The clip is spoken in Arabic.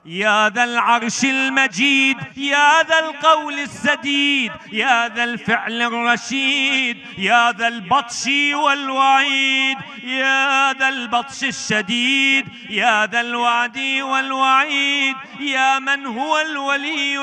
يا ذا العرش المجيد، يا ذا القول السديد، يا ذا الفعل الرشيد، يا ذا البطش والوعيد، يا ذا البطش الشديد، يا ذا الوعد والوعيد، يا من هو الولي